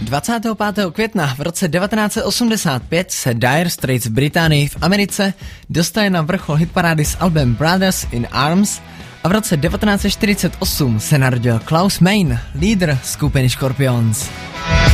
25. května v roce 1985 se Dire Straits v Británii v Americe dostali na vrchol hitparády s albem Brothers in Arms a v roce 1948 se narodil Klaus Meine, lídr skupiny Scorpions.